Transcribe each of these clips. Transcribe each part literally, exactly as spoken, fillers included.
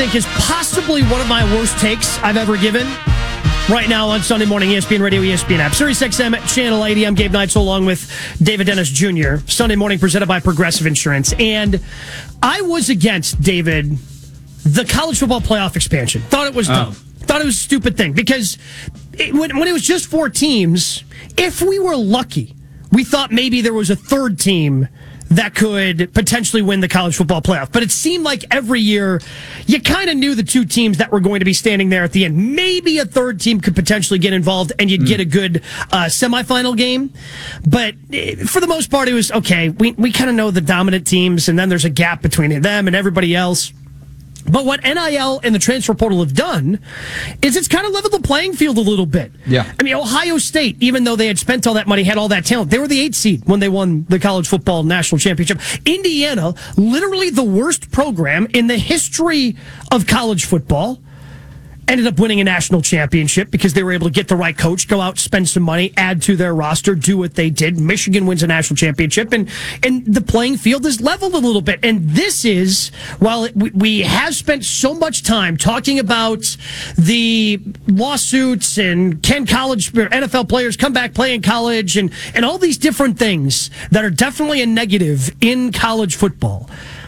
think is possibly one of my worst takes I've ever given. Right now on Sunday Morning E S P N Radio, E S P N app. Sirius X M, Channel eighty. I'm Gabe Neitzel along with David Dennis Junior Sunday Morning presented by Progressive Insurance. And I was against, David, the college football playoff expansion. Thought it was dumb. Oh. Thought it was a stupid thing. Because it, when, when it was just four teams, if we were lucky, we thought maybe there was a third team that could potentially win the college football playoff. But it seemed like every year you kind of knew the two teams that were going to be standing there at the end. Maybe a third team could potentially get involved and you'd mm. get a good uh, semifinal game. But for the most part, it was, okay, we, we kind of know the dominant teams, and then there's a gap between them and everybody else. But what N I L and the transfer portal have done is it's kind of leveled the playing field a little bit. Yeah. I mean, Ohio State, even though they had spent all that money, had all that talent, they were the eighth seed when they won the college football national championship. Indiana, literally the worst program in the history of college football, ended up winning a national championship because they were able to get the right coach, go out, spend some money, add to their roster, do what they did. Michigan wins a national championship, and, and the playing field is leveled a little bit. And this is, while it, we, we have spent so much time talking about the lawsuits and can college, N F L players come back, play in college, and, and all these different things that are definitely a negative in college football.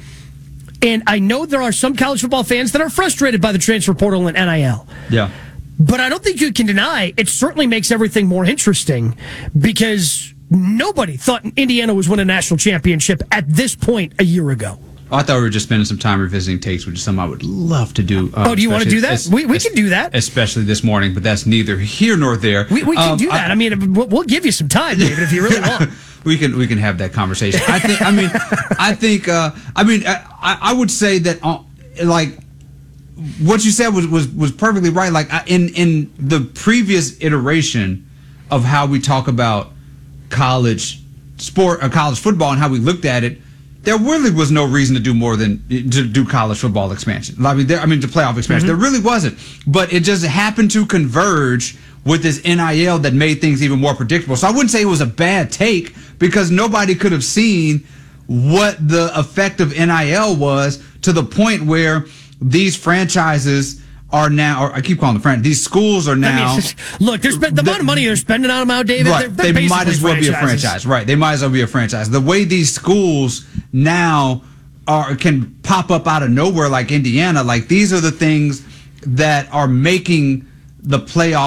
And I know there are some college football fans that are frustrated by the transfer portal and N I L. Yeah. But I don't think you can deny it certainly makes everything more interesting, because nobody thought Indiana was winning a national championship at this point a year ago. Oh, I thought we were just spending some time revisiting takes, which is something I would love to do. Uh, oh, do you want to do that? As, we we as, can do that. Especially this morning, but that's neither here nor there. We, we can um, do that. I, I mean, we'll, we'll give you some time, David, if you really want. We can we can have that conversation. I think. I mean, I think. Uh, I mean, I, I would say that, uh, like, what you said was, was, was perfectly right. Like in in the previous iteration of how we talk about college sport, or college football, and how we looked at it, there really was no reason to do more than to do college football expansion. I mean, there, I mean, the playoff expansion. Mm-hmm. There really wasn't, but it just happened to converge with this N I L that made things even more predictable. So I wouldn't say it was a bad take, because nobody could have seen what the effect of N I L was, to the point where these franchises are now, or I keep calling them franchises, these schools are now. I mean, look, there's the, the amount of money they're spending on them now, David. Right, they're, they're they might as well franchises. be a franchise. Right, they might as well be a franchise. The way these schools now are can pop up out of nowhere, like Indiana, like these are the things that are making the playoff